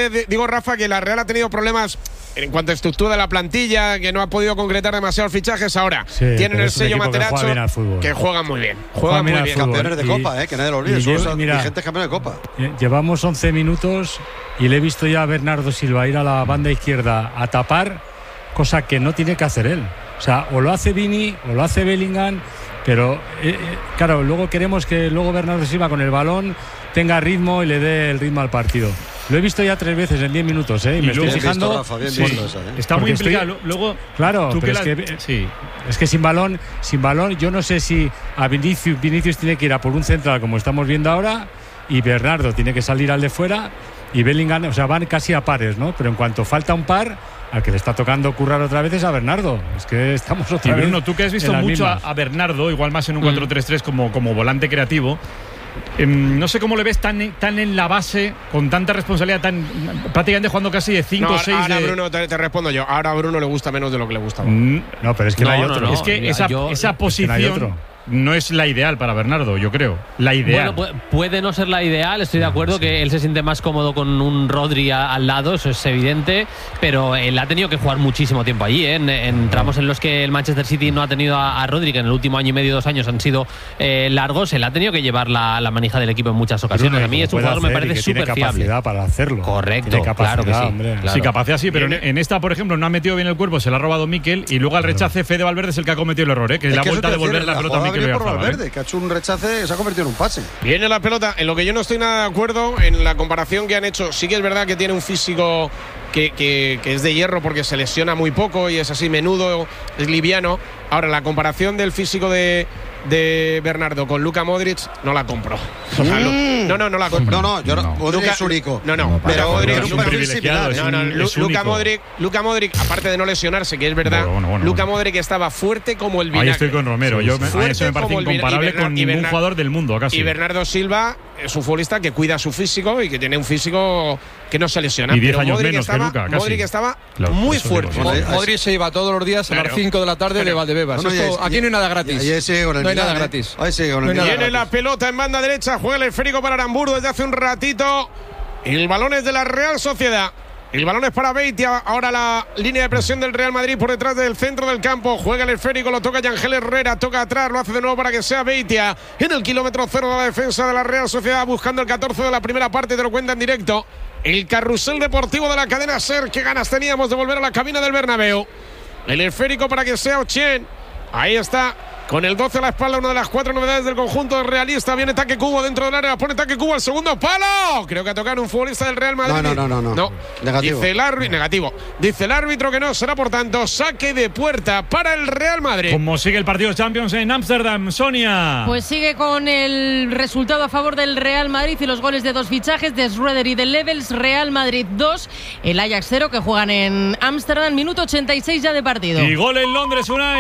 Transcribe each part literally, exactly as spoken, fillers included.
que digo, Rafa, que la Real ha tenido problemas en cuanto a estructura de la plantilla, que no ha podido concretar demasiados fichajes. Ahora sí, tienen el sello Materazzo, que, juega que juegan muy bien. Juegan muy bien. Campeones de Copa, eh, que nadie lo olvide. Son lleva, mira, vigentes campeones de Copa. Llevamos once minutos y le he visto ya a Bernardo Silva ir a la banda izquierda a tapar, cosa que no tiene que hacer él. O sea, o lo hace Vini o lo hace Bellingham, pero eh, eh, claro, luego queremos que luego Bernardo Silva con el balón tenga ritmo y le dé el ritmo al partido. Lo he visto ya tres veces en diez minutos, ¿eh? Y, y me estoy fijando. Visto, Rafa, bien sí, visto esa, ¿eh? Está muy implicado. Estoy, luego, claro, tú pero que es, la, que, sí. es que sin balón, sin balón, yo no sé si a Vinicius, Vinicius tiene que ir a por un central, como estamos viendo ahora, y Bernardo tiene que salir al de fuera, y Bellingham, o sea, van casi a pares, ¿no? Pero en cuanto falta un par, al que le está tocando currar otra vez es a Bernardo. Es que estamos otra y vez. Bruno, tú que has visto mucho a, a Bernardo, igual más en un mm. cuatro tres tres como, como volante creativo. Eh, no sé cómo le ves tan, tan en la base, con tanta responsabilidad, tan prácticamente jugando casi de cinco o no, seis. Ahora, de... Bruno, te, te respondo yo. Ahora a Bruno le gusta menos de lo que le gustaba. Mm, no, pero es que no, no hay otro. No, no, es que mira, esa, yo, esa posición. Es que no hay otro. No es la ideal para Bernardo, yo creo. La ideal. Bueno, puede no ser la ideal, estoy de acuerdo, sí, que él se siente más cómodo con un Rodri a, al lado, eso es evidente, pero él ha tenido que jugar muchísimo tiempo allí, ¿eh? en, en tramos en los que el Manchester City no ha tenido a, a Rodri, que en el último año y medio, dos años han sido eh, largos, él ha tenido que llevar la, la manija del equipo en muchas ocasiones. A mí este jugador me parece súper fiable. Tiene capacidad para hacerlo. Correcto, claro que sí. Hombre. Claro. Sí, capacidad sí, pero en, en esta, por ejemplo, no ha metido bien el cuerpo, se la ha robado Mikel, y luego al rechace Fede Valverde es el que ha cometido el error, ¿eh? que es la vuelta a devolver la pelota a Mikel Oyarzabal. Que ha hecho un rechace, se ha convertido en un pase. Viene la pelota, en lo que yo no estoy nada de acuerdo en la comparación que han hecho. Sí que es verdad que tiene un físico que, que, que es de hierro porque se lesiona muy poco y es así menudo, es liviano. Ahora, la comparación del físico de, de Bernardo con Luka Modric no la compro. O sea, mm. No, no, no la compro. No, no, yo no. no. Modric es único. No, no, no pero Modric es un privilegiado. No, no, Luka Modric, Luka Modric, aparte de no lesionarse, que es verdad, bueno, bueno, bueno, Luka Modric estaba fuerte como el vinagre. Ahí estoy con Romero. Sí, yo me, eso me parece incomparable Bernard, con ningún Bernard, jugador del mundo, casi. Y Bernardo Silva es un futbolista que cuida su físico y que tiene un físico que no se lesiona. Y diez años Modric menos estaba, que Luka, casi. Modric estaba claro, muy fuerte. Modric, Modric se iba todos los días a las cinco de la tarde claro. de Valdebebas. No, no, Esto, aquí no hay nada gratis. Ahí sigue con el no hay Milan, nada eh. gratis. Ahí sigue con el no Milan. Viene la pelota en banda derecha, juega el esférico para Aramburu desde hace un ratito. El balón es de la Real Sociedad. El balón es para Beitia. Ahora la línea de presión del Real Madrid por detrás del centro del campo. Juega el esférico, lo toca Yangel Herrera. Toca atrás, lo hace de nuevo para que sea Beitia. En el kilómetro cero de la defensa de la Real Sociedad, buscando el catorce de la primera parte. Te lo cuenta en directo el carrusel deportivo de la cadena SER. Qué ganas teníamos de volver a la cabina del Bernabéu. El esférico para que sea Ochen. Ahí está. Con el doce a la espalda, una de las cuatro novedades del conjunto realista. Viene Taque Cubo dentro del área. Pone Taque Cubo al segundo palo. Creo que ha tocado un futbolista del Real Madrid. No, no, no, no. no. Negativo. Dice el árbitro, negativo. Dice el árbitro que no. Será, por tanto, saque de puerta para el Real Madrid. ¿Cómo sigue el partido Champions en Ámsterdam, Sonia? Pues sigue con el resultado a favor del Real Madrid y los goles de dos fichajes de Schroeder y de Levels. Real Madrid dos, el Ajax cero, que juegan en Ámsterdam. Minuto ochenta y seis ya de partido. Y gol en Londres, Unai.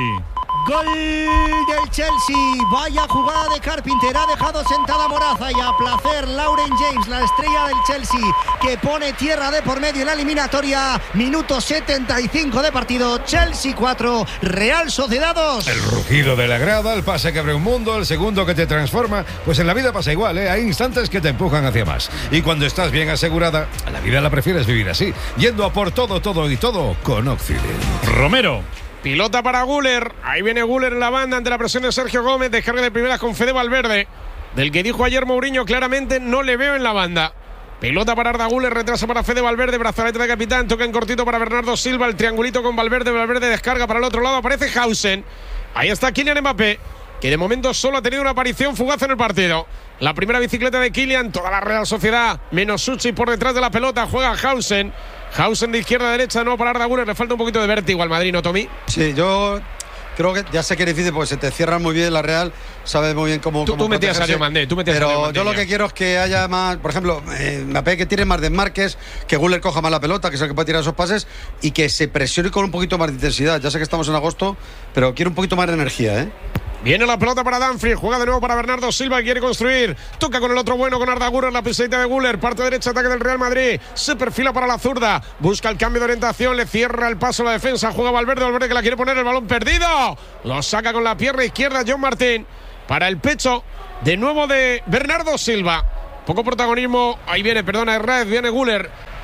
Gol del Chelsea, vaya jugada de Carpenter, ha dejado sentada Moraza y a placer Lauren James, la estrella del Chelsea, que pone tierra de por medio en la eliminatoria. Minuto setenta y cinco de partido, Chelsea cuatro, Real Sociedad dos. El rugido de la grada, el pase que abre un mundo, el segundo que te transforma. Pues en la vida pasa igual, ¿eh? Hay instantes que te empujan hacia más. Y cuando estás bien asegurada, la vida la prefieres vivir así, yendo a por todo, todo y todo con Occident. Romero. Pilota para Güler. Ahí viene Güler en la banda ante la presión de Sergio Gómez. Descarga de primeras con Fede Valverde, del que dijo ayer Mourinho claramente no le veo en la banda. Pelota para Arda Güler, retrasa para Fede Valverde, brazalete de capitán, toca en cortito para Bernardo Silva, el triangulito con Valverde, Valverde descarga para el otro lado, aparece Hausen. Ahí está Kylian Mbappé, que de momento solo ha tenido una aparición fugaz en el partido. La primera bicicleta de Kylian, toda la Real Sociedad, menos Suchi por detrás de la pelota, juega Hausen. Hausen de izquierda a derecha, no para Arda Güler, le falta un poquito de vértigo al Madrid, ¿no, Tommy? Sí, yo creo que ya sé que es difícil porque se te cierran muy bien la Real, sabes muy bien cómo. Tú, cómo tú metías a Diomandé, tú metías pero a Diomandé, yo lo ya. que quiero es que haya más, por ejemplo, eh, Mbappé que tiene más desmarques, que Güler coja más la pelota, que es el que puede tirar esos pases y que se presione con un poquito más de intensidad. Ya sé que estamos en agosto, pero quiero un poquito más de energía, ¿eh? Viene la pelota para Dumfries, juega de nuevo para Bernardo Silva, que quiere construir, toca con el otro bueno, con Arda Güler, la pisadita de Güler, parte derecha, ataque del Real Madrid, se perfila para la zurda, busca el cambio de orientación, le cierra el paso a la defensa, juega Valverde, Valverde que la quiere poner, el balón perdido, lo saca con la pierna izquierda John Martín, para el pecho, de nuevo de Bernardo Silva. Poco protagonismo, ahí viene, perdona, Herrera, viene Güler,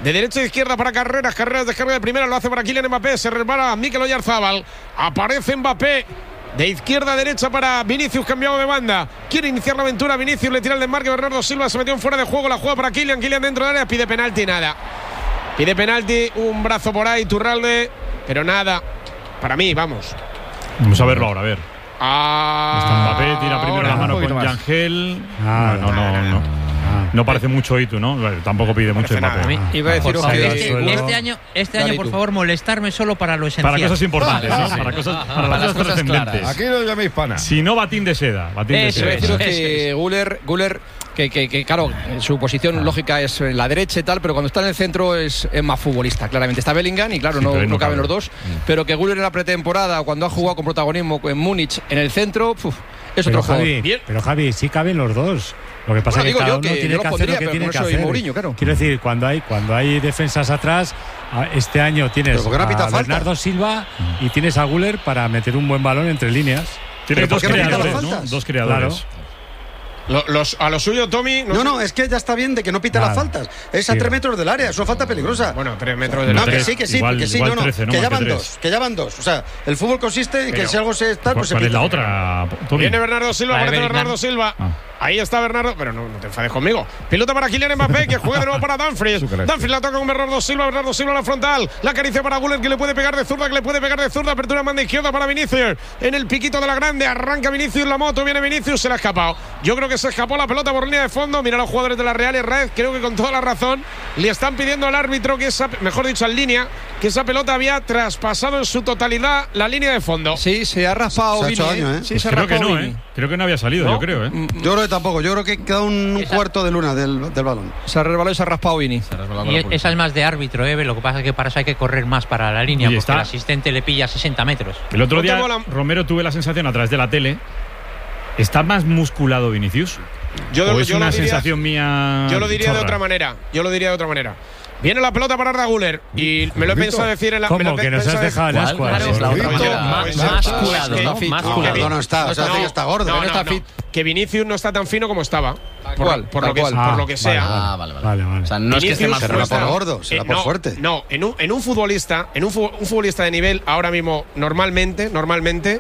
De derecha a izquierda para Carreras. Carreras descarga de primera. Lo hace para Kylian Mbappé. Se resbala Mikel Oyarzabal. Aparece Mbappé. De izquierda a derecha para Vinicius, cambiado de banda. Quiere iniciar la aventura. Vinicius le tira el desmarque. Bernardo Silva se metió en fuera de juego. La juega para Kylian. Kylian dentro del área. Pide penalti. Nada. Pide penalti. Un brazo por ahí. Turralde. Pero nada. Para mí, vamos. Vamos a verlo ahora, a ver. Ah, Está Mbappé, tira primero la mano con Yangel. Ah, no, no, no. no. No parece mucho Itu, ¿no? Bueno, tampoco pide mucho Mbappé. Iba a deciros que este, este año, este año por favor, molestarme solo para lo esencial. Para cosas importantes, ¿no? Para cosas, para para las cosas trascendentes. Aquí lo llaméis pana. Si no, batín de seda. Batín de Eso, seda. iba a deciros que Güler, Güler que, que, que, claro, su posición lógica es en la derecha y tal, pero cuando está en el centro es, es más futbolista, claramente. Está Bellingham y claro, Sí, no, pero no no caben cabe. los dos, pero que Güler en la pretemporada, cuando ha jugado con protagonismo en Múnich, en el centro, uf, es Pero otro jugador. Javi, pero Javi, sí caben los dos. Lo que pasa Bueno, es que digo cada yo uno que tiene yo que lo hacer lo pondría, que pero tiene no que soy hacer. Mourinho, claro. Quiero decir, cuando hay cuando hay defensas atrás, a- este año tienes Pero ¿por qué no pita a falta? Bernardo Silva y tienes a Güler para meter un buen balón entre líneas. Tienes ¿Pero por dos qué no pita las creadores, ¿no? faltas? Dos creadores. Claro. Lo- los, a lo suyo, Tommy. No, sé- no, es que ya está bien de que no pite Nada. las faltas. Es a Sí. tres metros del área, es una falta peligrosa. Bueno, tres metros de No, la que tres, sí, que sí, igual- que sí, igual no, no, trece, no que más ya que van tres. dos, que ya van dos. O sea, el fútbol consiste en que Pero- si algo se está, pues se ¿Cuál es pita. la otra, Tommy? Viene Bernardo Silva, La de aparece Bellingham. Bernardo Silva. Ah. Ahí está Bernardo, pero no, no te enfades conmigo. Pilota para Kylian Mbappé, que juega de nuevo para Dumfries. Su carácter. Dumfries la toca con Bernardo Silva, Bernardo Silva a la frontal. La acaricia para Güler, que le puede pegar de zurda, que le puede pegar de zurda. Apertura en banda izquierda para Vinicius. En el piquito de la grande, arranca Vinicius la moto, viene Vinicius, se le ha escapado. Yo creo que se escapó la pelota por línea de fondo. Mira a los jugadores de la Real y Raez, creo que con toda la razón le están pidiendo al árbitro que esa, mejor dicho, en línea, que esa pelota había traspasado en su totalidad la línea de fondo. Sí, se ha raspado Se ha Vini, hecho daño, ¿eh? Sí, se ha Creo que raspado no, Vini. ¿eh? Creo que no había salido, yo creo, ¿eh? Yo creo que tampoco, yo creo que queda un Esa- cuarto de luna del, del balón. Se ha resbalado y se ha raspado Vini. Y es- esa es más de árbitro, ¿eh? Lo que pasa es que para eso hay que correr más para la línea, Y porque está. el asistente le pilla a sesenta metros. El otro No día, tengo la- Romero, tuve la sensación a través de la tele. ¿Está más musculado Vinicius? Yo, ¿O es yo una lo diría- sensación mía? Yo lo diría de chorra? otra manera. Yo lo diría de otra manera. Viene la pelota para Arda Güler y me lo he pensado decir en la. me lo ¿Cómo? he Que nos pensado has dejado en decir- ascuas. Claro, Es la otra Pues, manera. no, Más- pues, más no, curado, es que- ¿no? que- Más No, curado. no, no está, o sea, hace que está gordo. No, no está no, fit. que Vinicius no está tan fino como estaba. Por, cual, por tal lo, que, cual. por lo que sea. Ah, vale, vale. Vale, vale. O sea, no es que esté Vinicius más será no por está- gordo, será eh, por no, fuerte. No, en un, en un futbolista, en un, fu- un futbolista de nivel ahora mismo, normalmente, normalmente,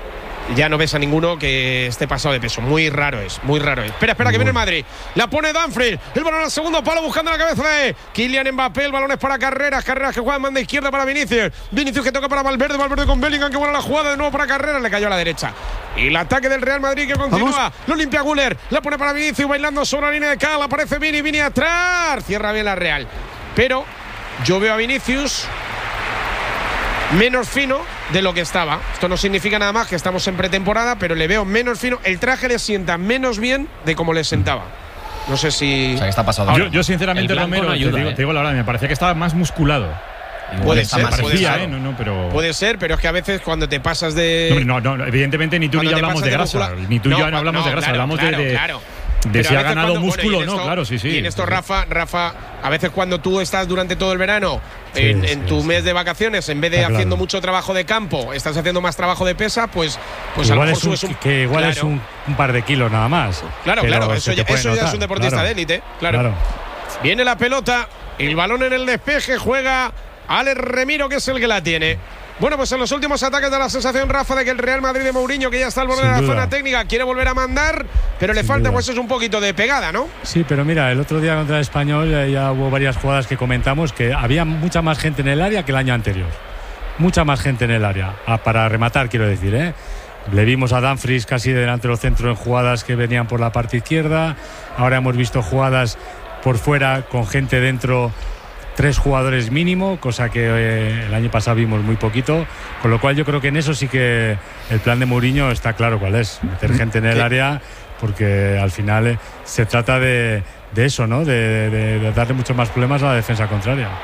ya no ves a ninguno que esté pasado de peso. Muy raro es, muy raro es. Espera, espera, que viene el Madrid. La pone Dumfries. El balón al segundo palo buscando la cabeza de Kylian Mbappé. El balón es para Carreras. Carreras que juega en banda izquierda para Vinicius. Vinicius que toca para Valverde. Valverde con Bellingham que buena la jugada de nuevo para Carreras. Le cayó a la derecha. Y el ataque del Real Madrid que continúa. Lo limpia Güler. La pone para Vinicius bailando sobre la línea de cal. Aparece Vini. Vini atrás. Cierra bien la Real. Pero yo veo a Vinicius menos fino de lo que estaba. Esto no significa nada más que estamos en pretemporada, pero le veo menos fino. El traje le sienta menos bien de como le sentaba. No sé si. O sea, que está pasado. Yo, yo sinceramente, el blanco Romero, no ayuda, te, digo, ¿eh? te digo la verdad, me parecía que estaba más musculado. Igual puede está ser, más puede Parecía, ser. ¿eh? No, no, pero... Puede ser, pero es que a veces cuando te pasas de. No, hombre, no, no, evidentemente ni tú ni cuando yo te hablamos pasas de grasa. muscula- Ni tú y yo no pa- hablamos de grasa, claro, hablamos claro, de, de, claro. de Pero si a ha veces ganado cuando- bueno, músculo y o en no, esto- claro, sí, sí. Y en esto, Sí, sí. Rafa, Rafa, a veces cuando tú estás durante todo el verano Sí, en, sí, en tu sí. mes de vacaciones, en vez de Está claro. haciendo mucho trabajo de campo, estás haciendo más trabajo de pesa, pues, pues a lo igual mejor es un, subes un. que igual es claro, un, un par de kilos nada más. Claro, Pero claro, se eso, te ya, puede eso ya es notar, un deportista claro. de élite, claro. Viene la pelota, el balón en el despeje, juega Alex Remiro, que es el que la tiene. Bueno, pues en los últimos ataques da la sensación, Rafa, de que el Real Madrid de Mourinho, que ya está al borde Sin de la duda. zona técnica, quiere volver a mandar, pero le Sin falta duda. pues es un poquito de pegada, ¿no? Sí, pero mira, el otro día contra el Español eh, ya hubo varias jugadas que comentamos que había mucha más gente en el área que el año anterior. Mucha más gente en el área. Ah, para rematar, quiero decir, ¿eh? Le vimos a Dumfries casi delante de los centros en jugadas que venían por la parte izquierda. Ahora hemos visto jugadas por fuera con gente dentro, tres jugadores mínimo, cosa que eh, el año pasado vimos muy poquito. Con lo cual yo creo que en eso sí que el plan de Mourinho está claro cuál es. Meter gente en el área, porque al final eh, se trata de, de eso, ¿no? De, de- de darle muchos más problemas a la defensa contraria.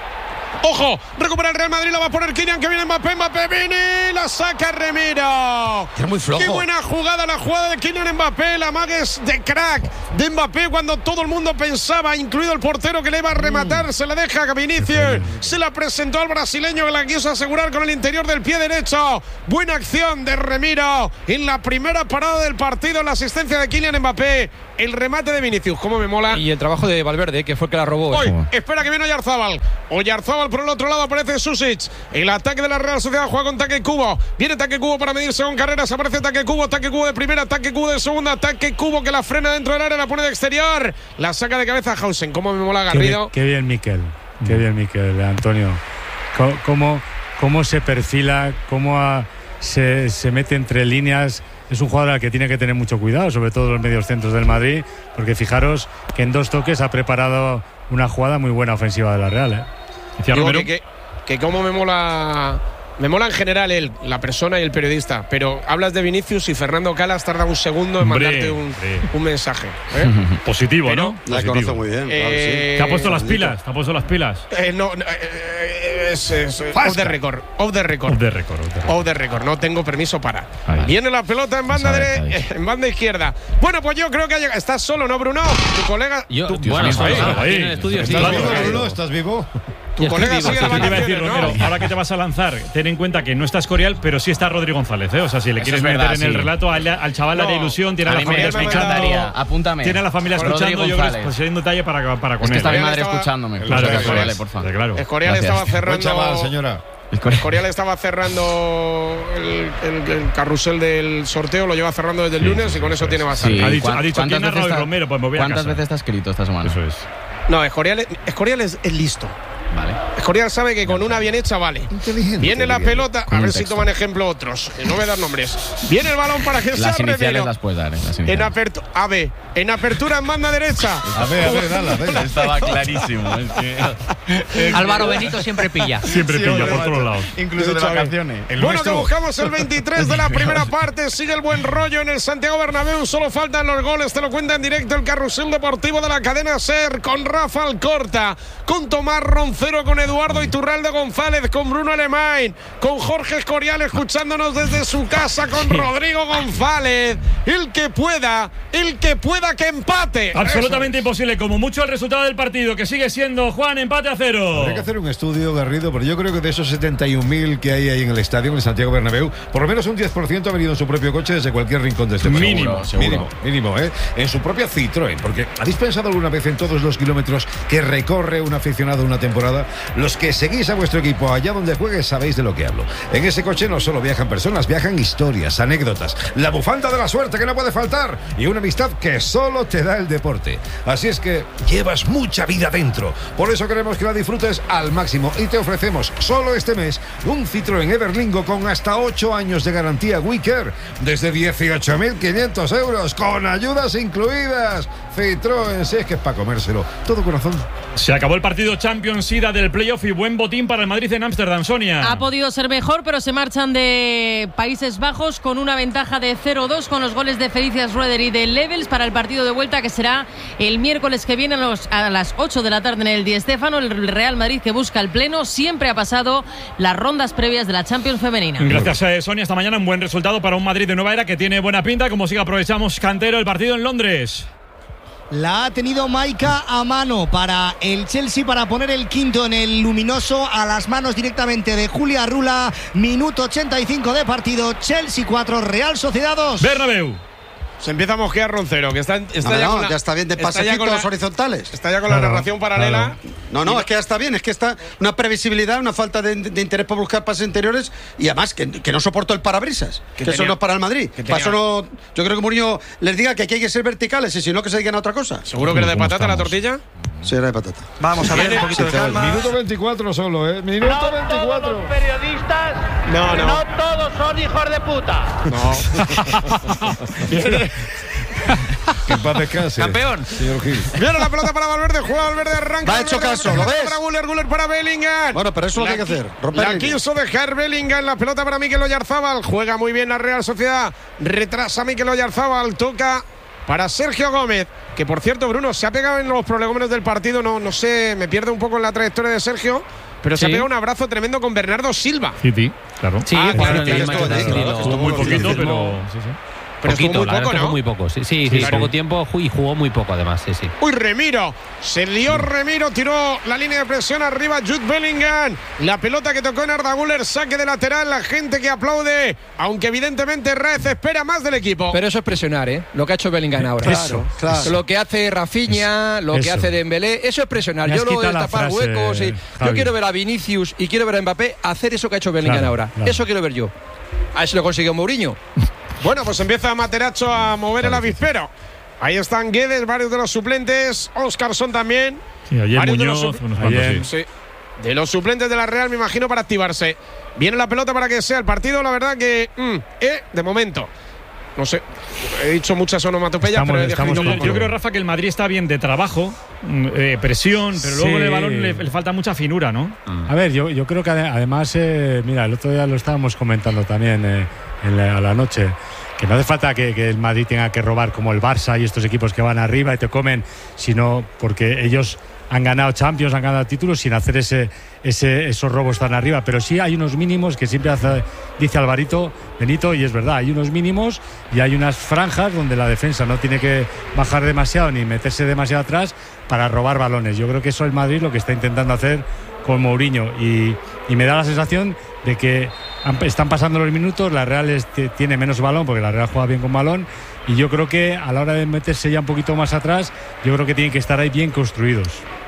Ojo, recupera el Real Madrid, la va a poner Kylian, que viene Mbappé, Mbappé viene, la saca Remiro. Era muy flojo. Qué buena jugada, la jugada de Kylian Mbappé, la magues de crack de Mbappé cuando todo el mundo pensaba, incluido el portero, que le iba a rematar, mm. se la deja a Vinicius, se la presentó al brasileño que la quiso asegurar con el interior del pie derecho. Buena acción de Remiro en la primera parada del partido, la asistencia de Kylian Mbappé, el remate de Vinicius, cómo me mola. Y el trabajo de Valverde, que fue el que la robó. Hoy, espera que viene Oyarzábal. Oyarzábal por el otro lado, aparece Susic. El ataque de la Real Sociedad juega con Taque Cubo. Viene Taque Cubo para medirse con carreras. Aparece Taque Cubo, Taque Cubo de primera, Taque Cubo de segunda, Taque Cubo que la frena dentro del área, la pone de exterior. La saca de cabeza Hausen. Cómo me mola Garrido. Qué, qué bien, Miquel. Qué bien, Miquel, Antonio. Cómo, cómo se perfila, cómo a, se, se mete entre líneas. Es un jugador al que tiene que tener mucho cuidado, sobre todo los medios centros del Madrid, porque fijaros que en dos toques ha preparado una jugada muy buena ofensiva de la Real, ¿eh? Digo que, que, que como me mola, me mola en general él, la persona y el periodista, pero hablas de Vinicius y Fernando Calas tarda un segundo en hombre, mandarte un, un mensaje, ¿eh? Positivo, pero, ¿no? La Positivo. conoce muy bien, eh, claro, sí. ¿Te ha puesto las pilas? ¿Te ha puesto las pilas? Eh, no, eh, es, es, off the record, off the record. Off the record, off the record. Off the record, no tengo permiso para. Ahí. Viene la pelota en banda, de, en banda izquierda. Bueno, pues yo creo que ha llegado. ¿Estás solo, no, Bruno? Tu colega. Yo, tu, tío, bueno, ahí, ahí, ahí. en el estudio, sí. ¿Estás vivo, Claro. Bruno? ¿Estás vivo? Tu colega digo, sigue sí, la Te iba a decir, vacaciones, Romero, ¿no? ahora que te vas a lanzar, ten en cuenta que no está Escorial, pero sí está Rodri González, ¿eh? O sea, si le Eso quieres es meter verdad, en el sí. relato al, al chaval No, de ilusión, tiene a A la mí me familia me escuchando. encantaría. Apúntame. Tiene a la familia Rodri escuchando, yo creo que González. pues, sería un detalle para, para con Es que él. está mi Escorial madre estaba- escuchándome. Claro, Pues, eso es. vale, por favor. Claro. Escorial Gracias. estaba cerrando. Buen chaval, señora. Escorial estaba cerrando el, el- el carrusel del sorteo, lo lleva cerrando desde el Sí, lunes sí, y con eso eso tiene es. bastante. Sí. Ha dicho, ¿Cuán- ha dicho cuántas ¿quién ha veces Rodri está- Romero? Pues me voy a ¿Cuántas casa. veces está escrito esta semana? Eso es. No, Escorial, Escorial es, es listo. Vale. Escorial sabe que con una bien hecha vale. Inteligente, Viene la diría yo. pelota, a Con un ver si texto. toman ejemplo otros. No voy a dar nombres. Viene el balón para que sea Las iniciales Remiro. las puedes dar, ¿eh? Las En iniciales. apertura, A B, en apertura en banda derecha. A ver, a ver, dale, a ver. Estaba clarísimo. Es que... Álvaro Benito siempre pilla. Siempre pilla por todos lados. Incluso de vacaciones. El Bueno, nuestro. que buscamos el veintitrés de la primera parte. Sigue el buen rollo en el Santiago Bernabéu. Solo faltan los goles. Te lo cuenta en directo el carrusel deportivo de la cadena SER. Con Rafa Alcorta, con Tomás Roncero, con Eduardo Iturralde González, con Bruno Alemán, con Jorge Escorial escuchándonos desde su casa, con Rodrigo González. El que pueda, el que pueda que empate. Absolutamente imposible. Como mucho el resultado del partido, que sigue siendo, Juan, empate a cero. Habría que hacer un estudio, Garrido, pero yo creo que de esos setenta y un mil que hay ahí en el estadio, en el Santiago Bernabéu, por lo menos un diez por ciento ha venido en su propio coche desde cualquier rincón de este país. Mínimo, seguro. Mínimo, mínimo, ¿eh? En su propia Citroën, porque ¿habéis pensado alguna vez en todos los kilómetros que recorre un aficionado una temporada? Los que seguís a vuestro equipo allá donde juegue sabéis de lo que hablo. En ese coche no solo viajan personas, viajan historias, anécdotas, la bufanda de la suerte que no puede faltar y una amistad que solo te da el deporte. Así es que llevas mucha vida dentro. Por eso queremos que la disfrutes al máximo y te ofrecemos solo este mes un Citroën Everlingo con hasta ocho años de garantía WeCare desde dieciocho mil quinientos euros con ayudas incluidas. Citroën, si es que es para comérselo. Todo corazón. Se acabó el partido Champions Ida del playoff y buen botín para el Madrid en Ámsterdam, Sonia. Ha podido ser mejor, pero se marchan de Países Bajos con una ventaja de cero dos con los goles de Felicias Rueder y de Levels para el partido de vuelta que será el miércoles que viene a, los, a las ocho de la tarde en el Di Stéfano. El Real Madrid, que busca el pleno, siempre ha pasado las rondas previas de la Champions femenina. Gracias, eh, Sonia. Esta mañana un buen resultado para un Madrid de nueva era que tiene buena pinta. Como sigue, aprovechamos Cantero el partido en Londres. La ha tenido Maika a mano para el Chelsea para poner el quinto en el luminoso a las manos directamente de Julia Rula. Minuto ochenta y cinco de partido. Chelsea cuatro, Real Sociedad dos. Bernabéu. Se empieza a mosquear Roncero, que está, está No, ya, no, con la, ya está bien de está ya pasecitos con la- horizontales. Está ya con la Claro, narración paralela. claro. No, no, es que ya está bien, es que está una previsibilidad, una falta de, de interés por buscar pases interiores y además que, que no soporto el parabrisas, que, Que eso tenía- no es para el Madrid. que Para tenía- eso no, yo creo que Mourinho les diga que aquí hay que ser verticales y si no que se dediquen a otra cosa. ¿Seguro que era de ¿Cómo patata la estamos? tortilla? Sí, era de patata. Vamos a ver un poquito de calma. Minuto veinticuatro solo, ¿eh? Minuto veinticuatro. periodistas, No, no. no todos son hijos de puta. No. Viene, Que en paz descanse. Campeón. Señor Gil. viene la pelota para Valverde, juega Valverde, arranca. Va hecho Valverde, caso, Valverde ¿lo ves? Para Guller, Guller para Bellingham. Bueno, pero eso es lo que hay que La hacer, qui- romper La líneas. quiso dejar Bellingham, la pelota para Mikel Oyarzábal. Juega muy bien la Real Sociedad. Retrasa Mikel Oyarzábal, toca para Sergio Gómez, que por cierto, Bruno, se ha pegado en los prolegómenos del partido. No, no sé, me pierde un poco en la trayectoria de Sergio, pero Sí. se ha pegado un abrazo tremendo con Bernardo Silva. City, claro. Sí, Ah, jugaron claro, en el tienes Manchester todo City, ahí, lo- claro. Estuvo muy lo poquito, firmó. pero. Sí, sí. Pero estuvo Poquito, muy la verdad poco, es que fue ¿no? muy poco. Sí, sí, sí, claro. poco tiempo ju- y jugó muy poco además, sí, sí. Uy, Remiro. Se lió Remiro, tiró la línea de presión arriba Jude Bellingham. La pelota que tocó en Arda Güler, saque de lateral, la gente que aplaude, aunque evidentemente Raez espera más del equipo. Pero eso es presionar, ¿eh? Lo que ha hecho Bellingham ahora. Eso, claro. Lo que hace Rafinha, lo que Eso. hace Dembélé, eso es presionar. Me has Yo lo de quitado la tapar frase, huecos y yo Javi. quiero ver a Vinicius y quiero ver a Mbappé hacer eso que ha hecho Bellingham Claro, ahora. claro. Eso quiero ver yo. A ver si lo consiguió Mourinho. Bueno, pues empieza Materazzo a mover el avispero. Ahí están Guedes, varios de los suplentes, Óscarson también. Sí, ayer Varios de los Muñoz, supl- unos cuantos, Ayer. sí. Sí. De los suplentes de la Real, me imagino, para activarse. Viene la pelota para que sea el partido, la verdad que, mm, eh, de momento. No sé, he dicho muchas onomatopeyas, Estamos- pero he estamos dejado Yo, con- yo creo, Rafa, que el Madrid está bien de trabajo, mm, eh, presión, pero luego Sí. en el balón le, le falta mucha finura, ¿no? A ver, yo, yo creo que ade- además, eh, mira, el otro día lo estábamos comentando también eh, en la, a la noche, que no hace falta que, que el Madrid tenga que robar como el Barça y estos equipos que van arriba y te comen, sino porque ellos han ganado Champions, han ganado títulos sin hacer ese, ese, esos robos tan arriba. Pero sí hay unos mínimos que siempre hace, dice Alvarito, Benito, y es verdad, hay unos mínimos y hay unas franjas donde la defensa no tiene que bajar demasiado ni meterse demasiado atrás para robar balones. Yo creo que eso el Madrid lo que está intentando hacer con Mourinho y, y me da la sensación de que han- están pasando los minutos, la Real este, tiene menos balón porque la Real juega bien con balón y yo creo que a la hora de meterse ya un poquito más atrás, yo creo que tienen que estar ahí bien construidos.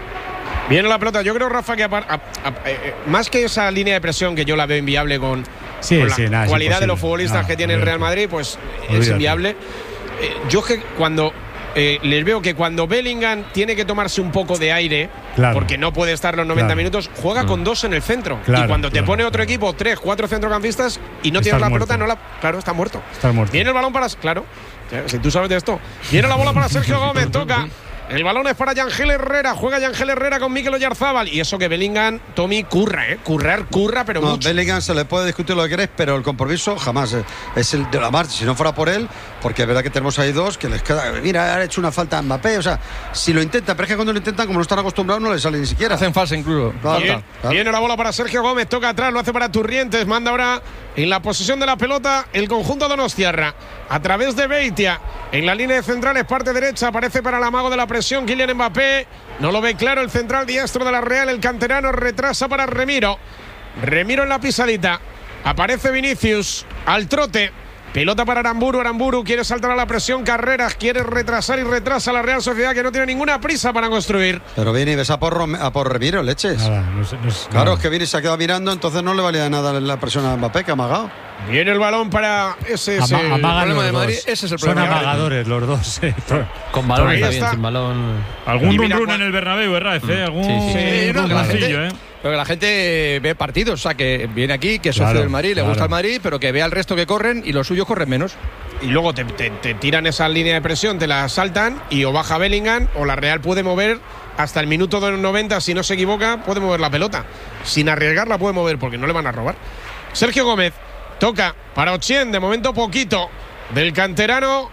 Viene la pelota. Yo creo, Rafa, que apar- a- a- eh, más que esa línea de presión que yo la veo inviable con, Sí, con la sí, nada, es cualidad de imposible. los futbolistas No, que tiene el Real olvídate. Madrid, pues es Olvídate. inviable. Eh, yo es que cuando eh, les veo que cuando Bellingham tiene que tomarse un poco de aire, Claro. porque no puede estar los noventa Claro. minutos, juega con dos en el centro. Claro, y cuando te claro, pone otro claro. equipo, tres, cuatro centrocampistas, y no Estás tienes la muerto. pelota, no la. Claro, está muerto. Está muerto. Viene el balón para. Claro, si tú sabes de esto. Viene la bola para Sergio Gómez, toca. El balón es para Yangel Herrera. Juega Yangel Herrera con Mikel Oyarzábal. Y eso que Bellingham, Tommy, curra, ¿eh? Currar, curra, pero No, mucho. Bellingham se le puede discutir lo que queréis, pero el compromiso jamás eh, es el de la marcha. Si no fuera por él, porque es verdad que tenemos ahí dos que les queda. Mira, ha hecho una falta a Mbappé. O sea, si lo intentan, pero es que cuando lo intentan, como no están acostumbrados, no les sale ni siquiera. Hacen falsa incluso. Claro, Bien, claro. viene la bola para Sergio Gómez, toca atrás, lo hace para Turrientes, manda ahora en la posesión de la pelota el conjunto donostiarra. A través de Beitia, en la línea de centrales, parte derecha, aparece para el amago de la presión Kylian Mbappé. No lo ve claro el central diestro de la Real, el canterano retrasa para Remiro. Remiro en la pisadita. Aparece Vinicius al trote. Pelota para Aramburu, Aramburu quiere saltar a la presión, Carreras quiere retrasar y retrasa la Real Sociedad que no tiene ninguna prisa para construir. Pero viene y ves a por, Rom- a por Remiro, leches. Nada, no sé- no sé- Claro, nada. es que viene y se ha quedado mirando, entonces no le valía nada la presión a Mbappé, que ha amagado. Viene el balón para ese. ese- Ama- amagan problema los de Madrid, dos. ese es el Son problema. amagadores los dos. eh. Con balón Ahí está bien, está. sin balón. Algún Y run mira run cuál- en el Bernabéu, ¿verdad? ¿eh? Algún Sí, sí. Sí, no, que la runruncillo, gente- ¿eh? Pero que la gente ve partidos, o sea, que viene aquí, que es socio Claro, del Madrid, le claro. gusta el Madrid, pero que vea al resto que corren y los suyos corren menos. Y luego te, te- te tiran esa línea de presión, te la saltan y o baja Bellingham o la Real puede mover hasta el minuto de noventa, si no se equivoca, puede mover la pelota. Sin arriesgarla puede mover porque no le van a robar. Sergio Gómez toca para Ochien, de momento poquito, del canterano,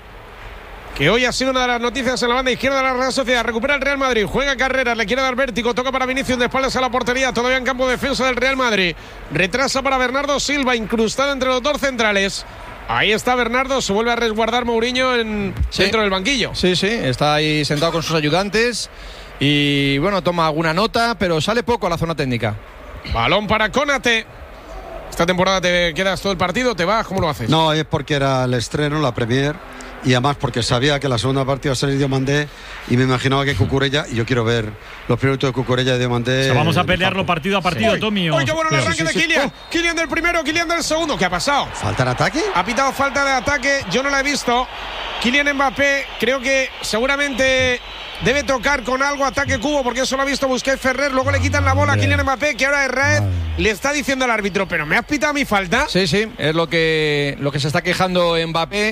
que hoy ha sido una de las noticias en la banda izquierda de la Real Sociedad. Recupera el Real Madrid, juega Carreras, le quiere dar vértigo, toca para Vinicius de espaldas a la portería, todavía en campo de defensa del Real Madrid. Retrasa para Bernardo Silva, incrustado entre los dos centrales. Ahí está Bernardo, se vuelve a resguardar Mourinho en, Sí. dentro del banquillo. Sí, sí, está ahí sentado con sus ayudantes y bueno, toma alguna nota, pero sale poco a la zona técnica. Balón para Konate. Esta temporada te quedas todo el partido, te vas, ¿cómo lo haces? No, es porque era el estreno, la Premier, y además porque sabía que la segunda parte iba a ser Diomandé y me imaginaba que Cucurella, y yo quiero ver los primeros de Cucurella y Diomandé. O sea, vamos a pelearlo partido a partido, Uy, Tommy. uy, qué bueno el Leo. arranque de sí, sí. Kylian. Oh. Kylian del primero, Kylian del segundo. ¿Qué ha pasado? ¿Falta en ataque? Ha pitado falta de ataque, yo no la he visto. Kylian Mbappé, creo que seguramente debe tocar con algo ataque cubo, porque eso lo ha visto Busquets Ferrer. Luego le quitan la bola a Madre. Kylian Mbappé, que ahora es Raed. Le está diciendo al árbitro, pero me has pitado mi falta. Sí, sí, es lo que, lo que se está quejando Mbappé.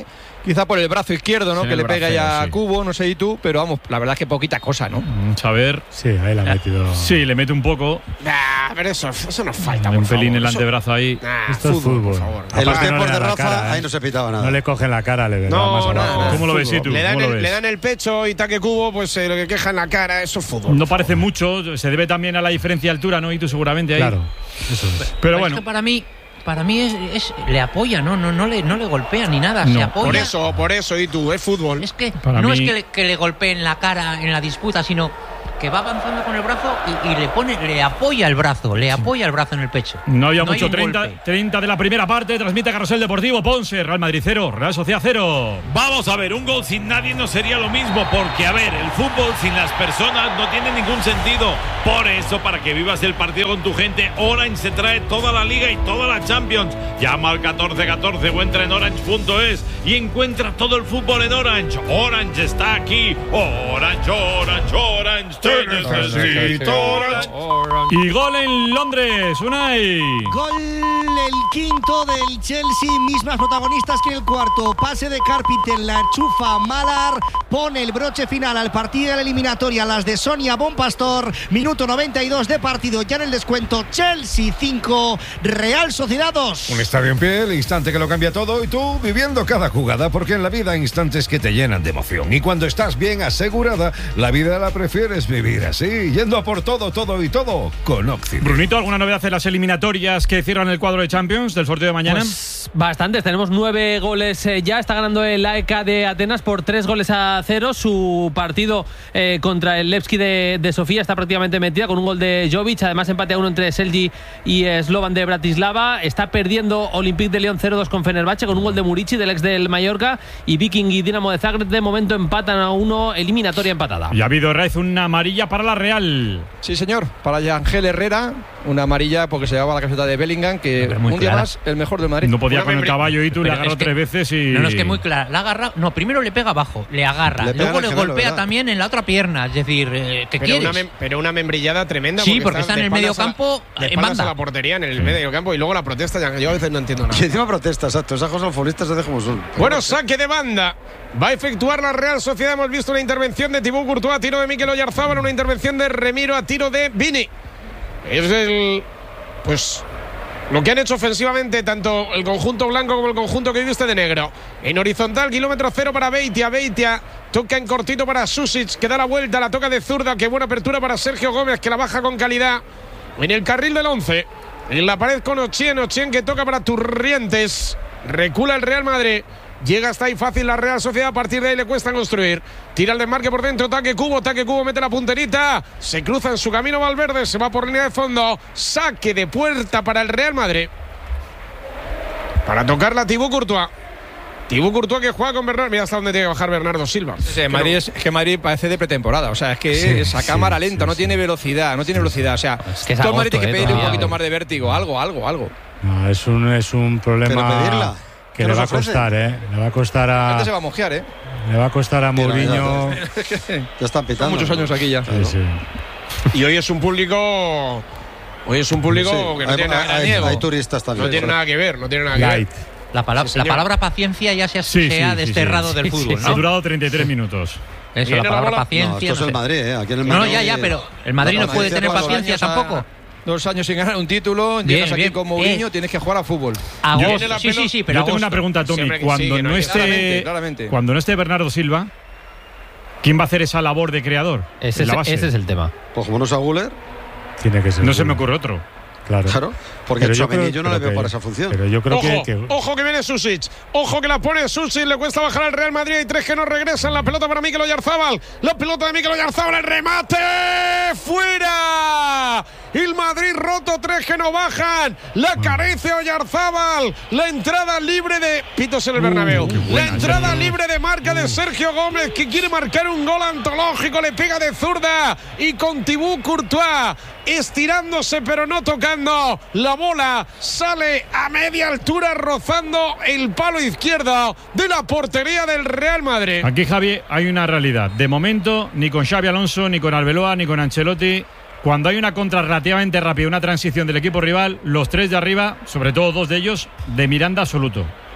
Quizá por el brazo izquierdo, ¿no? Sí, que le pega braceo, ya a sí. Cubo, no sé y tú, pero vamos, la verdad es que poquita cosa, ¿no? A ver. Sí, ahí la ha metido. Sí, le mete un poco. Nah, pero eso, eso nos falta. Un por pelín favor. el Eso- antebrazo ahí. Nah, Esto es fútbol. por favor. En los Aparte no tiempos le de da la Rafa, cara, ¿eh? ahí no se pitaba nada. No le cogen la cara, le verdad. No, más no, abajo. no. ¿Cómo lo ves, Fútbol. tú? Le dan, ¿Cómo lo el, ves? le dan el pecho y taque Cubo, pues eh, lo que queja en la cara, eso es fútbol. No parece mucho, se debe también a la diferencia de altura, ¿no? Y tú seguramente ahí. Claro, eso es. Pero Es bueno. que para mí, para mí es, es- le apoya, no, no, no le, no le golpea ni nada, No, se apoya. Por eso, por eso, y tú, es fútbol. Es que Para no mí- es que le, que le golpeen la cara en la disputa, sino que va avanzando con el brazo y, y le pone, le apoya el brazo, le apoya el brazo en el pecho. No había hay mucho, un treinta, golpe. treinta de la primera parte, transmite Carrusel Deportivo, Ponce, Real Madrid cero, Real Sociedad cero. Vamos a ver, un gol sin nadie no sería lo mismo, porque a ver, el fútbol sin las personas no tiene ningún sentido. Por eso, para que vivas el partido con tu gente, Orange se trae toda la Liga y toda la Champions. Llama al catorce catorce o entra en orange punto es y encuentra todo el fútbol en Orange. Orange está aquí. Orange, Orange, Orange, te necesito, Orange. Y gol en Londres, Unai. Gol el quinto del Chelsea, mismas protagonistas que el cuarto. Pase de Carpenter, la enchufa Malar, pone el broche final al partido de la eliminatoria, las de Sonia Bonpastor. Minuto noventa y dos de partido, ya en el descuento. Chelsea cinco, Real Sociedad dos. Un estadio en pie, el instante que lo cambia todo y tú viviendo cada jugada, porque en la vida hay instantes que te llenan de emoción. Y cuando estás bien asegurada, la vida la prefieres vivir así, yendo a por todo, todo y todo con Occident. Brunito, ¿alguna novedad en las eliminatorias que cierran el cuadro de Champions del sorteo de mañana? Pues bastantes, tenemos nueve goles eh, ya. Está ganando el A E K de Atenas por tres goles a cero. Su partido eh, contra el Levski de, de Sofía está prácticamente metida con un gol de Jovic. Además, empate a uno entre Selji y eh, Slovan de Bratislava. Está perdiendo Olympique de Lyon cero dos con Fenerbahce con un gol de Murici, del ex del Mallorca. Y Viking y Dinamo de Zagreb de momento empatan a uno, eliminatoria empatada. Y ha habido, Raiz, una amarilla para la Real. Sí, señor, para Yangel Herrera, una amarilla porque se llevaba la camiseta de Bellingham, que Pero muy un día clara. más el mejor del Madrid. No podía Una con el membri- caballo y tú le Pero agarró es que- tres veces y. No, no, es que muy clara. La agarra. No, primero le pega abajo, le agarra. Le pega luego en le el gemelo, golpea ¿verdad? también en la otra pierna. Es decir, eh, ¿qué Pero quieres? una, mem- pero una membrillada tremenda. Sí, porque está en de el medio espaldas a la- campo, De en espaldas banda. a la portería, en el medio campo. Y luego la protesta, ya- yo a veces no entiendo nada. Y encima protesta, exacto. Esas cosas los futbolistas se dejan como son. Bueno, saque de banda. Va a efectuar la Real Sociedad. Hemos visto una intervención de Thibaut Courtois a tiro de Mikel Oyarzábal, una intervención de Remiro a tiro de Vini. Es el. Pues. Lo que han hecho ofensivamente tanto el conjunto blanco como el conjunto que viste de negro. En horizontal, kilómetro cero para Beitia. Beitia toca en cortito para Susic, que da la vuelta, la toca de zurda. Qué buena apertura para Sergio Gómez, que la baja con calidad. En el carril del once. En la pared con Ochien. Ochien que toca para Turrientes. Recula el Real Madrid. Llega hasta ahí fácil la Real Sociedad. A partir de ahí le cuesta construir. Tira el desmarque por dentro. Taque Cubo. Taque Cubo. Mete la punterita. Se cruza en su camino Valverde. Se va por línea de fondo. Saque de puerta para el Real Madrid. Para tocarla Thibaut Courtois. Thibaut Courtois que juega con Bernardo. Mira hasta dónde tiene que bajar Bernardo Silva. Sí, Que Madrid no- es, es que Madrid parece de pretemporada, o sea, es que Sí, es a sí, cámara sí, lenta, no sí. tiene velocidad, no tiene velocidad, o sea, que es todo el Madrid agosto, tiene que eh, pedirle un todavía. poquito más de vértigo, algo, algo, algo. No, es un, es un problema Pero pedirla. que ¿Qué le nos va a ofrece? costar, ¿eh? Le va a costar La a, gente se va a mojear, ¿eh? le va a costar a Mira, Mourinho. Ya están pitando. Son muchos años aquí ya. Sí, sí. Y hoy es un público. Hoy es un público Sí, que no hay, tiene nada, hay- Diego. hay turistas también. No tiene nada que ver. No tiene nada que Light. ver. La, pala- Sí, la señor. palabra paciencia ya se, ha- Sí, se ha sí, sí, desterrado sí. del Sí, fútbol, sí, Ha ¿no? durado treinta y tres minutos. Eso, Viene la la palabra bola. No, paciencia. esto es no el sé. Madrid, ¿eh? Aquí en el No, Madrid. no, ya, ya, pero el Madrid no No, puede Madrid tener lleva dos paciencia años a- tampoco. Dos años sin ganar un título, Bien, llegas aquí bien. con Mourinho, Eh. tienes que jugar a fútbol. Agosto. Viene la Sí, sí, pelo- sí, pero Yo tengo agosto. una pregunta, Tommy. Siempre que sí, Cuando que no no es- esté, Claramente, claramente. cuando no esté Bernardo Silva, ¿quién va a hacer esa labor de creador? Ese En la es, base. ese es el tema. Pues como no es a Guller, Tiene que ser. No se me bueno. ocurre otro. Claro. claro. Porque Pero yo Tchouaméni creo- yo no le pero veo que- para esa función. Pero yo creo Ojo, que, que- ojo que viene Susic. Ojo que la pone Susic. Le cuesta bajar al Real Madrid. Hay tres que no regresan. La pelota para Mikel Oyarzábal. La pelota de Mikel Oyarzábal. El remate. ¡Fuera! El Madrid roto. Tres que no bajan. La carece Oyarzábal. La entrada libre de Pitos en el Bernabéu. La entrada libre de marca de Sergio Gómez, que quiere marcar un gol antológico. Le pega de zurda. Y con Thibaut Courtois estirándose pero no tocando. La bola sale a media altura rozando el palo izquierdo de la portería del Real Madrid. Aquí, Javi, hay una realidad. De momento, ni con Xavi Alonso, ni con Arbeloa, ni con Ancelotti, cuando hay una contra relativamente rápida, una transición del equipo rival, los tres de arriba, sobre todo dos de ellos, de Miranda absoluto.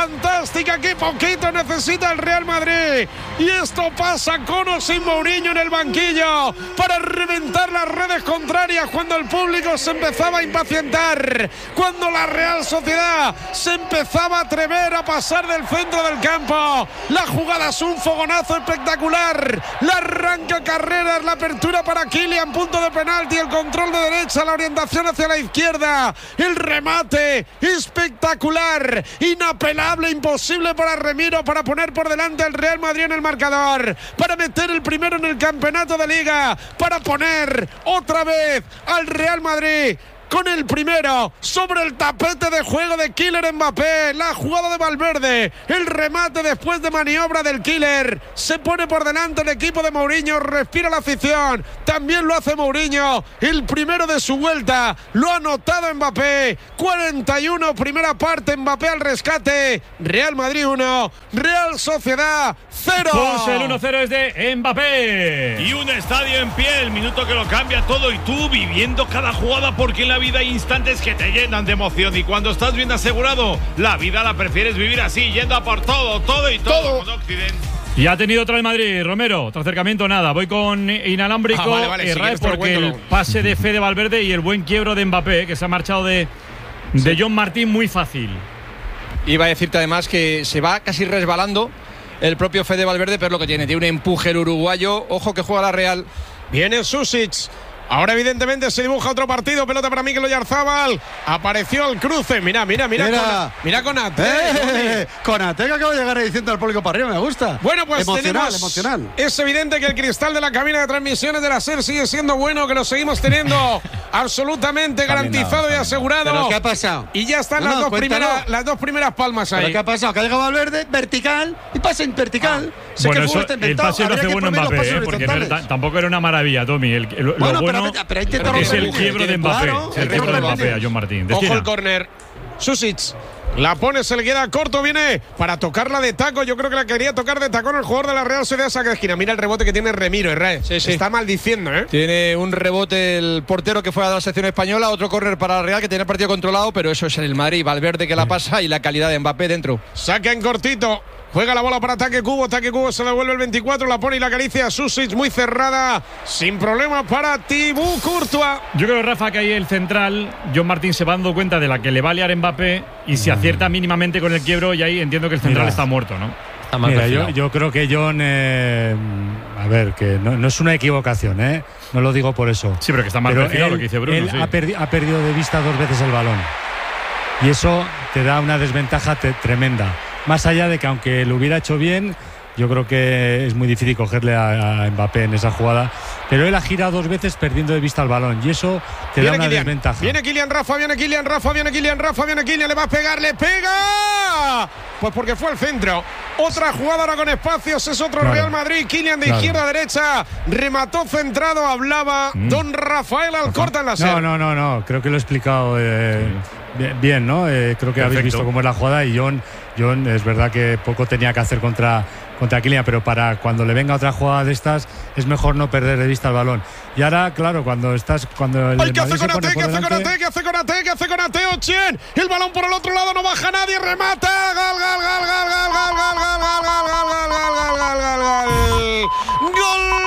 fantástica, qué poquito necesita el Real Madrid. Y esto pasa con o sin Mourinho en el banquillo para reventar las redes contrarias cuando el público se empezaba a impacientar, cuando la Real Sociedad se empezaba a atrever a pasar del centro del campo. La jugada es un fogonazo espectacular, la arranca Carreras, la apertura para Kylian, punto de penalti, el control de derecha, la orientación hacia la izquierda, el remate espectacular, inapelable, imposible para Remiro para poner por delante al Real Madrid en el marcador, para meter el primero en el campeonato de Liga, para poner otra vez al Real Madrid con el primero sobre el tapete de juego de Kylian Mbappé. La jugada de Valverde, el remate después de maniobra del Killer, se pone por delante el equipo de Mourinho, respira la afición, también lo hace Mourinho, el primero de su vuelta, lo ha anotado Mbappé. Cuarenta y uno, primera parte, Mbappé al rescate. Real Madrid uno, Real Sociedad cero. Pues el uno cero es de Mbappé. Y un estadio en pie, el minuto que lo cambia todo, y tú viviendo cada jugada, porque en la vida hay instantes que te llenan de emoción, y cuando estás bien asegurado, la vida la prefieres vivir así, yendo a por todo, todo y todo, todo. Con Occident. Y ha tenido otra el Madrid, Romero. Otro acercamiento, nada. Voy con inalámbrico, ah, vale, vale, y si Ray, porque el pase de Fede Valverde y el buen quiebro de Mbappé, que se ha marchado de, de John Martín muy fácil. Iba a decirte además que se va casi resbalando el propio Fede Valverde, pero lo que tiene, tiene un empuje el uruguayo. Ojo que juega la Real. Viene Susic. Ahora evidentemente se dibuja otro partido, pelota para Mikel Oyarzábal, apareció el cruce, mira, mira, mira, mira, mira Konate, eh, Konate que acaba de llegar diciendo al público para arriba, me gusta. Bueno, pues emocional, tenemos, emocional. Es evidente que el cristal de la cabina de transmisiones de la SER sigue siendo bueno, que lo seguimos teniendo absolutamente garantizado y asegurado. ¿Pero qué ha pasado? Y ya están no, las, no, dos primeras, las dos primeras palmas ahí. ¿Pero qué ha pasado? Que ha llegado Valverde vertical y pasa en vertical. Ah. Sé Bueno, que eso, está el pase lo hace bueno Mbappé, eh, porque no era, tampoco era una maravilla, Tommy. El, el, bueno, lo bueno pero, pero hay que es el quiebro de Mbappé. Claro, el quiebro de Mbappé a John Martín. Ojo el córner. Susic. La pone, se le queda corto, viene para tocarla de taco. Yo creo que la quería tocar de tacón el jugador de la Real Sociedad, saca de esquina. Mira el rebote que tiene Remiro, Herrera. Sí, sí. Está maldiciendo, ¿eh? Tiene un rebote el portero que fue a la sección española, otro córner para la Real que tiene el partido controlado, pero eso es en el Madrid. Valverde que la pasa y la calidad de Mbappé dentro. Saca en cortito. Juega la bola para ataque Cubo, ataque Cubo, se devuelve el veinticuatro, la pone y la acaricia Susic, muy cerrada, sin problema para Thibaut Courtois. Yo creo, Rafa, que ahí el central, John Martín, se va dando cuenta de la que le va a liar Mbappé y se acierta mínimamente con el quiebro, y ahí entiendo que el central Mira. está muerto, ¿no? Está mal Mira, yo, yo creo que John, eh, a ver, que no, no es una equivocación, ¿eh? No lo digo por eso. Sí, pero que está mal perfilado lo que dice Bruno. Él sí. ha, perdi ha perdido de vista dos veces el balón. Y eso te da una desventaja te tremenda. Más allá de que aunque lo hubiera hecho bien, yo creo que es muy difícil cogerle a, a Mbappé en esa jugada. Pero él ha girado dos veces perdiendo de vista el balón y eso te viene da una Kylian. desventaja. Viene Kylian Rafa, viene Kylian Rafa, viene Kylian Rafa, viene Kylian, le va a pegar, le pega. Pues porque fue al centro. Otra jugada ahora con espacios, es otro claro. Real Madrid. Kylian de claro. izquierda a derecha, remató centrado, hablaba mm. don Rafael Alcorta en la SER. No, no, no, no, creo que lo he explicado eh, bien, ¿no? Eh, creo que Perfecto. habéis visto cómo es la jugada y John, John es verdad que poco tenía que hacer contra, contra Kylian, pero para cuando le venga otra jugada de estas es mejor no perder de vista el balón. Y ahora, claro, cuando estás cuando el ¡Ay, qué hace con Konate, qué hace Konate, qué hace Konate, qué hace Konate, Ochien! El balón por el otro lado, no baja nadie, remata, gal, gal, gal, gal, gal, gal, gal, gal, gal, gal, gal, gal, gal, gal, gal, gol.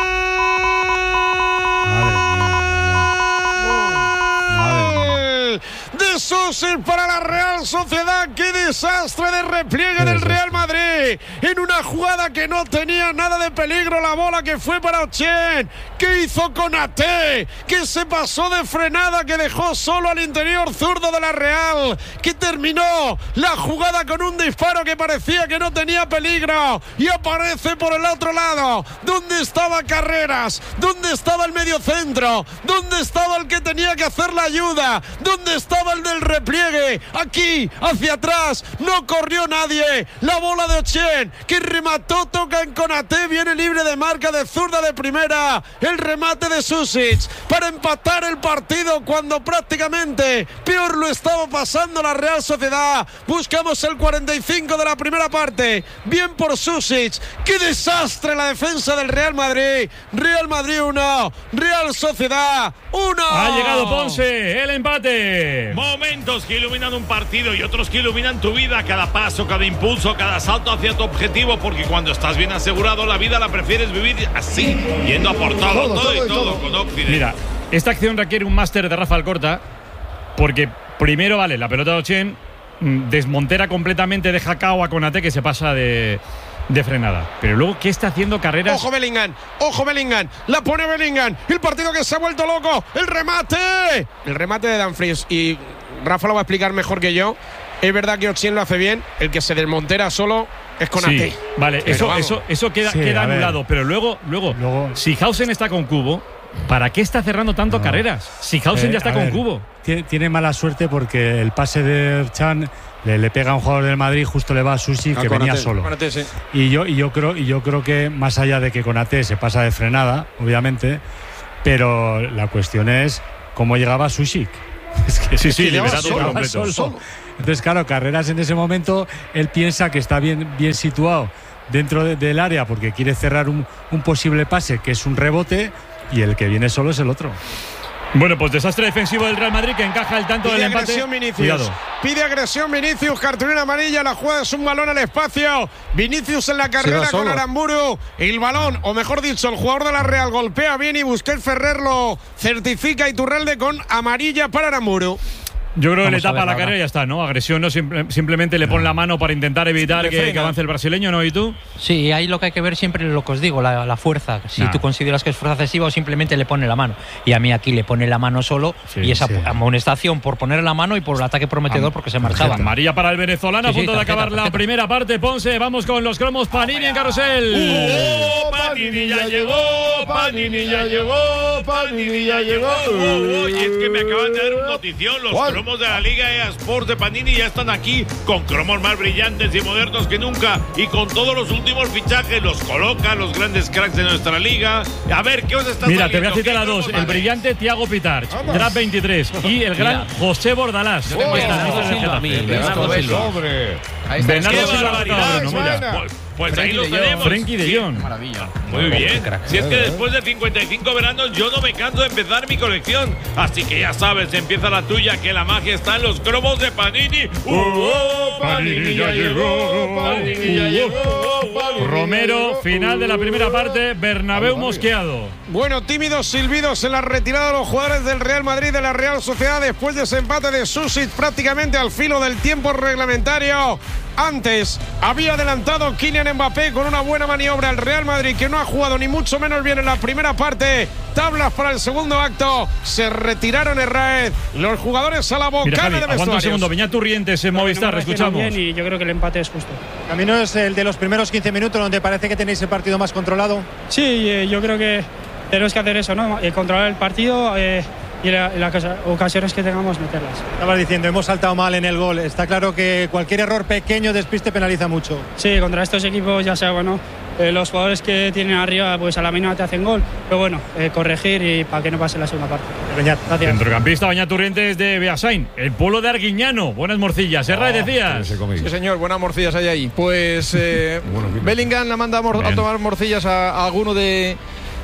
De Susic para la Real Sociedad. Qué desastre de repliegue del Real Madrid en una jugada que no tenía nada de peligro. La bola que fue para Ochien. ¿Qué hizo Konate? Que se pasó de frenada, que dejó solo al interior zurdo de la Real, que terminó la jugada con un disparo que parecía que no tenía peligro y aparece por el otro lado. ¿Dónde estaba Carreras? ¿Dónde estaba el mediocentro? ¿Dónde estaba el que tenía que hacer la ayuda? ¿Dónde estaba el del repliegue? Aquí, hacia atrás, no corrió nadie. La bola de Ochien Ochen, que remató, toca en Konaté, viene libre de marca de zurda de primera. El remate de Susic para empatar el partido cuando prácticamente peor lo estaba pasando la Real Sociedad. Buscamos el cuarenta y cinco de la primera parte. Bien por Susic. ¡Qué desastre la defensa del Real Madrid! Real Madrid uno, Real Sociedad uno. Ha llegado Ponce, el empate. Momentos que iluminan un partido y otros que iluminan tu vida. Cada paso, cada impulso, cada salto hacia tu objetivo. Porque cuando estás bien asegurado, la vida la prefieres vivir así, yendo a por todo, todo, todo, todo y todo, todo con Occidente. Mira, esta acción requiere un máster de Rafa Alcorta. Porque primero, vale, la pelota de Ochen desmontera completamente, deja cao a Konaté, que se pasa de, de frenada. Pero luego, ¿qué está haciendo Carreras? Ojo Bellingham, ojo Bellingham, la pone Bellingham, el partido que se ha vuelto loco, el remate, el remate de Dumfries, y Rafa lo va a explicar mejor que yo. Es verdad que Ochen lo hace bien, el que se desmontera solo es Konaté. Sí, vale, pero eso, vamos. eso, eso queda, Sí, queda a ver. anulado. Pero luego, luego, Luego- si Hausen está con Cubo, ¿para qué está cerrando tanto No. Carreras? Si Hausen Eh, ya está a con ver, Cubo. Tiene, tiene mala suerte porque el pase de Chan le, le pega a un jugador del Madrid, justo le va a Susi, A que Konaté. venía solo. Konaté, sí. Y yo, y yo creo, y yo creo que más allá de que Konaté se pasa de frenada, obviamente, pero la cuestión es cómo llegaba Susi. Es que Sí, sí, es que liberado llegaba por completo. solo. Entonces, claro, Carreras en ese momento, él piensa que está bien, bien situado dentro de- del área porque quiere cerrar un, un posible pase, que es un rebote, y el que viene solo es el otro. Bueno, pues desastre defensivo del Real Madrid, que encaja el tanto del Pide empate. agresión Vinicius. Cuidado. Pide agresión Vinicius, cartulina amarilla, la jugada es un balón al espacio. Vinicius en la carrera va con solo. Aramburu. El balón, o mejor dicho, el jugador de la Real golpea bien y Busquets Ferrer lo certifica, Iturralde con amarilla para Aramburu. Yo creo que le Vamos a tapa ver la ahora. carrera y ya está, ¿no? Agresión, no simple- simplemente le pone la mano para intentar evitar Le que, frena. que avance el brasileño, ¿no? ¿Y tú? Sí, ahí lo que hay que ver siempre es lo que os digo, la, la fuerza. Si Nah. tú consideras que es fuerza excesiva o simplemente le pone la mano. Y a mí aquí le pone la mano solo Sí, y esa sí. amonestación por poner la mano y por el ataque prometedor porque se marchaba. Amarilla para el venezolano, Sí, a sí, punto de tarjeta, acabar la tarjeta. primera parte. Ponce, vamos con los cromos Panini en carrusel. ¡Oh, Panini ya llegó! ¡Panini ya llegó! ¡Panini ya llegó! Oh, oh, y es que me acaban de dar una notición. Los ¿Cuál? cromos de la Liga E A Sports de Panini ya están aquí, con cromos más brillantes y modernos que nunca, y con todos los últimos fichajes. Los colocan los grandes cracks de nuestra liga. A ver, ¿qué os está Mira, te voy a saliendo? citar ¿Qué a dos. cromos El tenéis? brillante Tiago Pitar, draft veintitrés, y el gran José Bordalás. Yo tengo Oh, esta. mister del Silva, Getafe. mi- Bernardo Silva. Sobre. Ahí está. Bernardo ¡Qué Silva barbaridad! marcador, ¿no? Mira. Buena. Pues, pues ahí Frenkie lo de Jong. tenemos. Frenkie de Sí. Jong. Maravilla. Muy bien. crack. Si es que después de cincuenta y cinco veranos yo no me canso de empezar mi colección. Así que ya sabes, empieza la tuya, que la magia está en los cromos de Panini. ¡Uh! Panini ya llegó. Panini ya llegó. Panini Romero, llegó. final de la primera parte, Bernabéu mosqueado. Bueno, tímidos silbidos en la retirada de los jugadores del Real Madrid de la Real Sociedad después de ese empate de Susic prácticamente al filo del tiempo reglamentario. Antes había adelantado Kylian Mbappé con una buena maniobra al Real Madrid, que no ha jugado ni mucho menos bien en la primera parte. Tablas para el segundo acto. Se retiraron Herrera. Los jugadores a la Mira, bocana Javi, de aguanta un vestuarios. segundo. Beñat Turrientes en Movistar, No me reaccionan escuchamos. bien y yo creo que el empate es justo. Camino es el de los primeros quince minutos donde parece que tenéis el partido más controlado. Sí, eh, yo creo que tenemos que hacer eso, ¿no? Eh, controlar el partido eh, y la- las ocasiones que tengamos meterlas. Estabas diciendo, hemos saltado mal en el gol. Está claro que cualquier error pequeño, despiste, penaliza mucho. Sí, contra estos equipos ya sea, bueno, eh, los jugadores que tienen arriba pues a la mínima te hacen gol, pero bueno, eh, corregir y para que no pase la segunda parte. Beñat. Gracias. Centrocampista Beñat Turrientes de Beasain, el pueblo de Arguiñano. Buenas morcillas. Serra, decías. Sí, señor, buenas morcillas hay ahí. Pues eh, Bellingham la manda a, mor- a Bien. tomar morcillas a, a alguno de,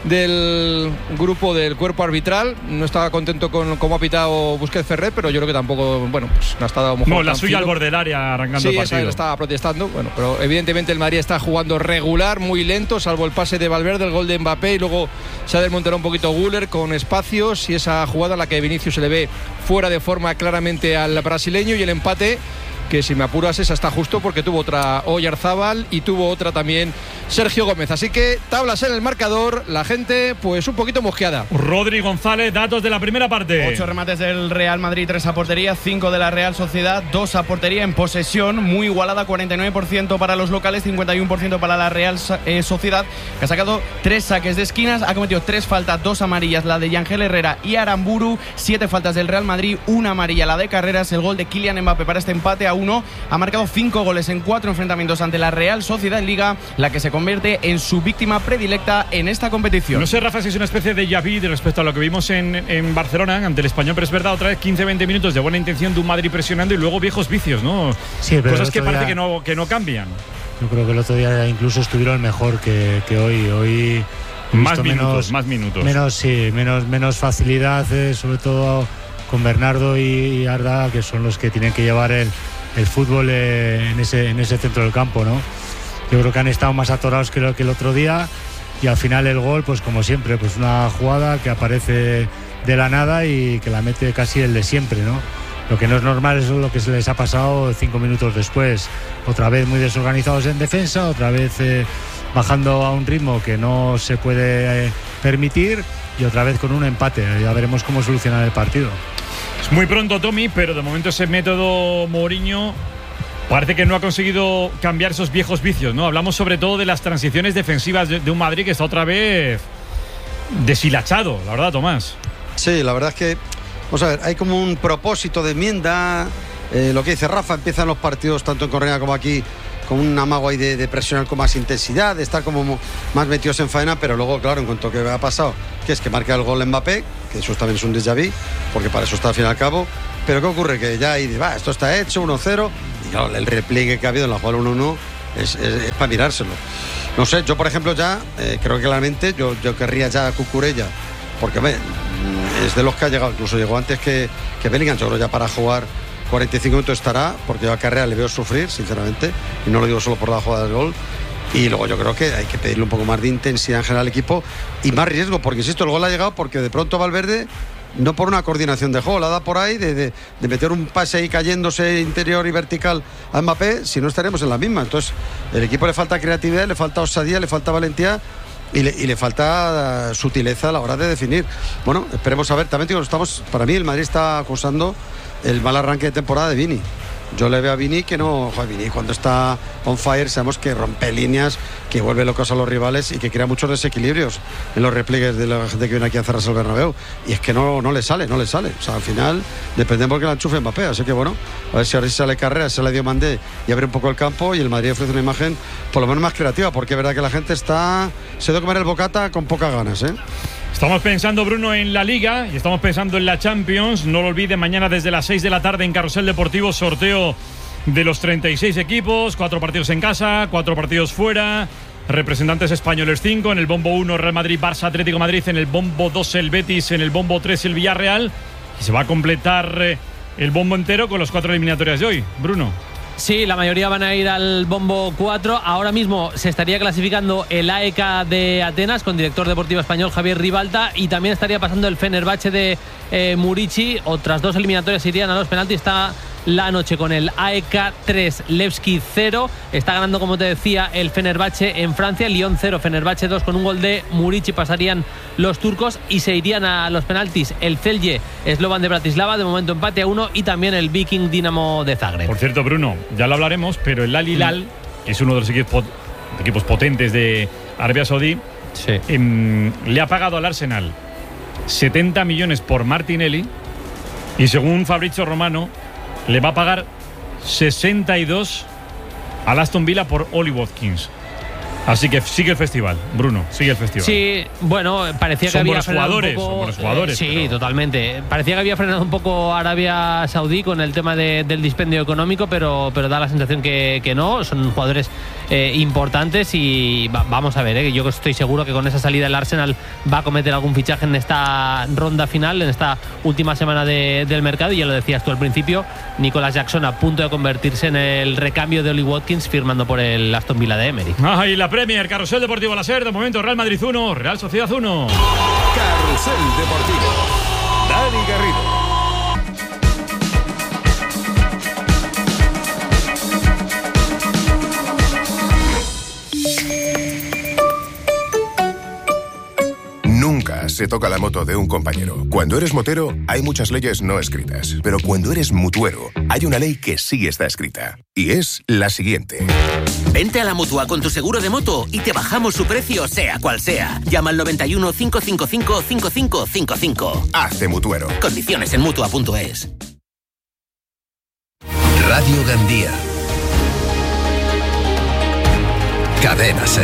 del grupo del cuerpo arbitral. No estaba contento con cómo ha pitado Busquets Ferrer, pero yo creo que tampoco, bueno, pues no ha estado mejor. No, la suya al borde del área arrancando Sí, el esa partido. él estaba protestando. Bueno, pero evidentemente el Madrid está jugando regular, muy lento, salvo el pase de Valverde, el gol de Mbappé, y luego se ha desmontado un poquito Güler con espacios y esa jugada en la que Vinicius se le ve fuera de forma claramente al brasileño, y el empate, que si me apuras esa está justo porque tuvo otra Oyarzábal y tuvo otra también Sergio Gómez. Así que tablas en el marcador, la gente pues un poquito mosqueada. Rodri González, datos de la primera parte. Ocho remates del Real Madrid, tres a portería, cinco de la Real Sociedad, dos a portería en posesión, muy igualada, cuarenta y nueve por ciento para los locales, cincuenta y uno por ciento para la Real eh, Sociedad, que ha sacado tres saques de esquinas, ha cometido tres faltas, dos amarillas, la de Yangel Herrera y Aramburu, siete faltas del Real Madrid, una amarilla, la de Carreras, el gol de Kylian Mbappé para este empate a uno. Ha marcado cinco goles en cuatro enfrentamientos ante la Real Sociedad en Liga, la que se convierte en su víctima predilecta en esta competición. No sé, Rafa, si es una especie de déjà vu respecto a lo que vimos en, en Barcelona ante el Español, pero es verdad, otra vez quince veinte minutos de buena intención de un Madrid presionando y luego viejos vicios, ¿no? Sí, pero cosas que parece día, que, no, que no cambian. Yo creo que el otro día incluso estuvieron mejor que, que hoy. Hoy más minutos, menos, más minutos. Menos, sí, menos, menos facilidad, eh, sobre todo con Bernardo y, y Arda, que son los que tienen que llevar el, el fútbol eh, en, ese, en ese centro del campo, ¿no? Yo creo que han estado más atorados que, lo, que el otro día, y al final el gol, pues como siempre, pues una jugada que aparece de la nada y que la mete casi el de siempre, ¿no? Lo que no es normal es lo que se les ha pasado cinco minutos después. Otra vez muy desorganizados en defensa, otra vez eh, bajando a un ritmo que no se puede eh, permitir, y otra vez con un empate. Ya veremos cómo solucionar el partido. Es muy pronto, Tommy, pero de momento ese método Mourinho parece que no ha conseguido cambiar esos viejos vicios, ¿no? Hablamos sobre todo de las transiciones defensivas de, de un Madrid que está otra vez deshilachado, la verdad, Tomás. Sí, la verdad es que, vamos a ver, hay como un propósito de enmienda. Eh, lo que dice Rafa, empiezan los partidos tanto en Correa como aquí con un amago ahí de, de presionar con más intensidad, de estar como más metidos en faena, pero luego, claro, en cuanto que ha pasado, que es que marca el gol Mbappé, que eso también es un déjà vu, porque para eso está al fin y al cabo. Pero ¿qué ocurre? Que ya ahí, va, esto está hecho, uno cero, y claro, el repliegue que ha habido en la jugada uno uno es, es, es para mirárselo. No sé, yo por ejemplo ya, eh, creo que claramente yo, yo querría ya a Cucurella, porque ve, es de los que ha llegado, incluso llegó antes que, que Bellingham. Yo creo ya para jugar cuarenta y cinco minutos estará, porque yo a Carrera le veo sufrir, sinceramente, y no lo digo solo por la jugada del gol. Y luego yo creo que hay que pedirle un poco más de intensidad en general al equipo y más riesgo, porque insisto, el gol ha llegado porque de pronto Valverde, no por una coordinación de juego, la da por ahí de, de, de meter un pase ahí cayéndose interior y vertical a Mbappé, si no estaremos en la misma. Entonces, el equipo le falta creatividad, le falta osadía, le falta valentía y le, y le falta sutileza a la hora de definir. Bueno, esperemos a ver. También digo, estamos, para mí el Madrid está acusando el mal arranque de temporada de Vini. Yo le veo a Vini que no, joder, Vini cuando está on fire sabemos que rompe líneas, que vuelve locos a los rivales y que crea muchos desequilibrios en los repliegues de la gente que viene aquí a encerrarse al Bernabéu, y es que no, no le sale, no le sale, o sea, al final dependemos que la enchufe Mbappé, así que bueno, a ver si ahora sí sale Carrera, se le dio Mandé y abre un poco el campo y el Madrid ofrece una imagen por lo menos más creativa, porque es verdad que la gente está, se debe comer el bocata con pocas ganas, ¿eh? Estamos pensando, Bruno, en la Liga y estamos pensando en la Champions. No lo olvide, mañana desde las seis de la tarde en Carrusel Deportivo, sorteo de los treinta y seis equipos, cuatro partidos en casa, cuatro partidos fuera, representantes españoles cinco, en el bombo uno Real Madrid, Barça, Atlético Madrid, en el bombo dos el Betis, en el bombo tres el Villarreal, y se va a completar el bombo entero con las cuatro eliminatorias de hoy. Bruno. Sí, la mayoría van a ir al bombo cuatro. Ahora mismo se estaría clasificando el A E K de Atenas con director deportivo español Javier Ribalta, y también estaría pasando el Fenerbahce de eh, Murici. Otras dos eliminatorias irían a los penaltis. Está la noche con el A E K tres, Levski cero. Está ganando, como te decía, el Fenerbahce en Francia. Lyon cero, Fenerbahce dos, con un gol de Murici pasarían los turcos y se irían a los penaltis el Celje Slovan de Bratislava, de momento empate a uno, y también el Viking Dinamo de Zagreb. Por cierto, Bruno, ya lo hablaremos, pero el Al Hilal, que es uno de los equipos, equipos potentes de Arabia Saudí, sí. eh, le ha pagado al Arsenal setenta millones por Martinelli, y según Fabrizio Romano le va a pagar sesenta y dos al Aston Villa por Oli Watkins. Así que sigue el festival, Bruno, sigue el festival. Sí, bueno, parecía son que había buenos frenado jugadores, un poco, son buenos jugadores. Eh, sí, pero... totalmente. Parecía que había frenado un poco Arabia Saudí con el tema de, del dispendio económico, pero, pero da la sensación que, que no. Son jugadores eh, importantes y va, vamos a ver, eh, yo estoy seguro que con esa salida el Arsenal va a cometer algún fichaje en esta ronda final, en esta última semana de, del mercado. Y ya lo decías tú al principio, Nicolas Jackson a punto de convertirse en el recambio de Oli Watkins, firmando por el Aston Villa de Emery. Ah, y la Premier, Carrusel Deportivo La Ser, de momento Real Madrid uno, Real Sociedad uno. Carrusel Deportivo, Dani Garrido. Nunca se toca la moto de un compañero. Cuando eres motero, hay muchas leyes no escritas. Pero cuando eres mutuero, hay una ley que sí está escrita. Y es la siguiente. Vente a la Mutua con tu seguro de moto y te bajamos su precio, sea cual sea. Llama al noventa y uno, cinco cinco cinco, cinco cinco cinco cinco. Hazte mutuero. Condiciones en Mutua punto es. Radio Gandía. Cadena Ser.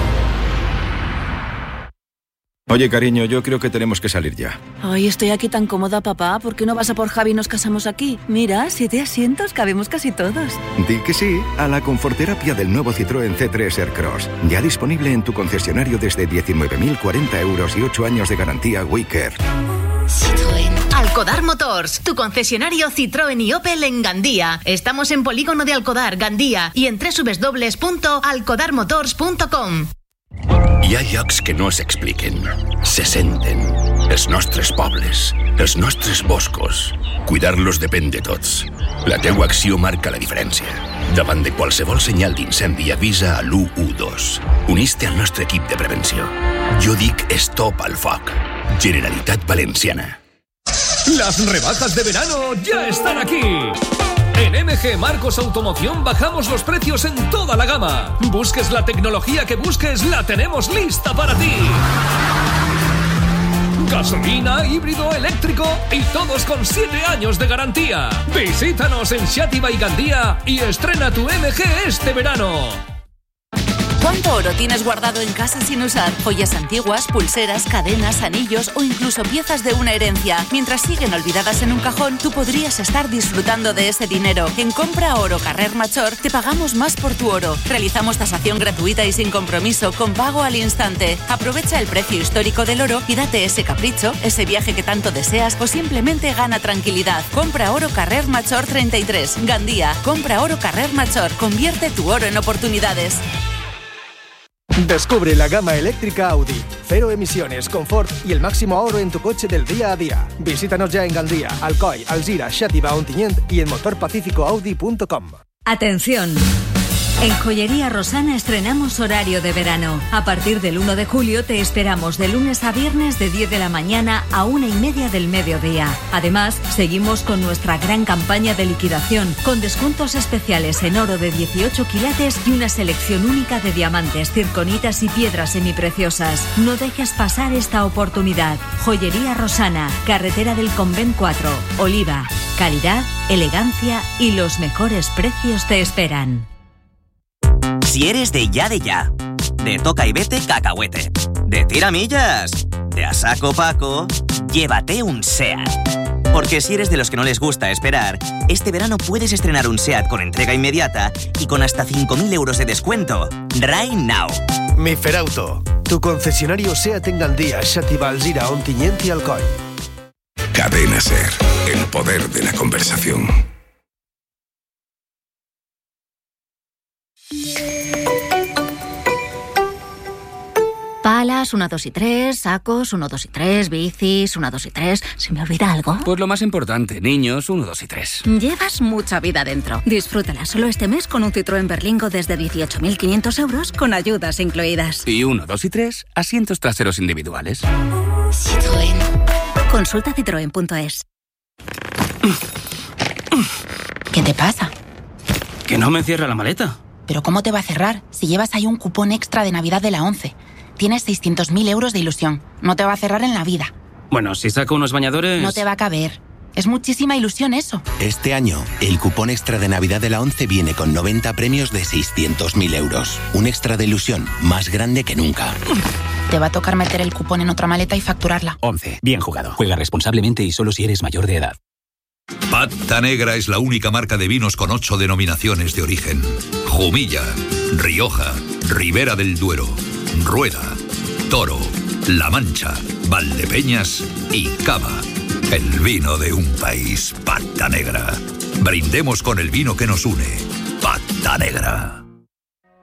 Oye, cariño, yo creo que tenemos que salir ya. Ay, estoy aquí tan cómoda, papá. ¿Por qué no vas a por Javi y nos casamos aquí? Mira, siete asientos, cabemos casi todos. Di que sí a la conforterapia del nuevo Citroën C tres Aircross. Ya disponible en tu concesionario desde diecinueve mil cuarenta euros y ocho años de garantía WeCare. Citroën. Alcodar Motors, tu concesionario Citroën y Opel en Gandía. Estamos en Polígono de Alcodar, Gandía, y en doble u doble u doble u punto alcodar motors punto com. Hi ha llocs que no s'expliquen, se senten. Els nostres pobles, els nostres boscos. Cuidar-los depèn de tots. La teua acció marca la diferència. Davant de qualsevol senyal d'incendi, avisa a l'u u dos. Uniste al nostre equip de prevenció. Jo dic stop al foc. Generalitat Valenciana. Las rebajas de verano ya están aquí. En M G Marcos Automoción bajamos los precios en toda la gama. Busques la tecnología que busques, la tenemos lista para ti. Gasolina, híbrido, eléctrico y todos con siete años de garantía. Visítanos en Xàtiva y Gandía y estrena tu M G este verano. ¿Cuánto oro tienes guardado en casa sin usar? Joyas antiguas, pulseras, cadenas, anillos o incluso piezas de una herencia. Mientras siguen olvidadas en un cajón, tú podrías estar disfrutando de ese dinero. En Compra Oro Carrer Major te pagamos más por tu oro. Realizamos tasación gratuita y sin compromiso, con pago al instante. Aprovecha el precio histórico del oro y date ese capricho, ese viaje que tanto deseas o simplemente gana tranquilidad. Compra Oro Carrer Major treinta y tres, Gandía. Compra Oro Carrer Major. Convierte tu oro en oportunidades. Descubre la gama eléctrica Audi. Cero emisiones, confort y el máximo ahorro en tu coche del día a día. Visítanos ya en Gandía, Alcoy, Alzira, Xàtiva, Ontinyent y en motor pacífico audi punto com. Atención. En Joyería Rosana estrenamos horario de verano. A partir del uno de julio te esperamos de lunes a viernes de diez de la mañana a una y media del mediodía. Además, seguimos con nuestra gran campaña de liquidación, con descuentos especiales en oro de dieciocho quilates y una selección única de diamantes, circonitas y piedras semipreciosas. No dejes pasar esta oportunidad. Joyería Rosana, carretera del Convent cuatro, Oliva. Calidad, elegancia y los mejores precios te esperan. Si eres de ya de ya, de toca y vete cacahuete, de tiramillas, de a saco paco, llévate un SEAT. Porque si eres de los que no les gusta esperar, este verano puedes estrenar un SEAT con entrega inmediata y con hasta cinco mil euros de descuento. Right now. Mi Ferauto, tu concesionario SEAT en Gandía, Xàtiva, Alzira, Ontinyent y Alcoy. Cadena Ser, el poder de la conversación. Palas, una, dos y tres, sacos, uno, dos y tres, bicis, una, dos y tres. ¿Se me olvida algo? Pues lo más importante, niños, uno, dos y tres. Llevas mucha vida dentro. Disfrútala solo este mes con un Citroën Berlingo desde dieciocho mil quinientos euros con ayudas incluidas. Y uno, dos y tres, asientos traseros individuales. Citroën. Consulta citroen punto es. ¿Qué te pasa? Que no me cierra la maleta. ¿Pero cómo te va a cerrar si llevas ahí un cupón extra de Navidad de la ONCE? Tienes seiscientos mil euros de ilusión. No te va a cerrar en la vida. Bueno, si saco unos bañadores... No te va a caber. Es muchísima ilusión eso. Este año, el cupón extra de Navidad de la ONCE viene con noventa premios de seiscientos mil euros. Un extra de ilusión más grande que nunca. Te va a tocar meter el cupón en otra maleta y facturarla. ONCE. Bien jugado. Juega responsablemente y solo si eres mayor de edad. Pata Negra es la única marca de vinos con ocho denominaciones de origen. Jumilla, Rioja, Ribera del Duero, Rueda, Toro, La Mancha, Valdepeñas y Cava. El vino de un país, Pata Negra. Brindemos con el vino que nos une. Pata Negra.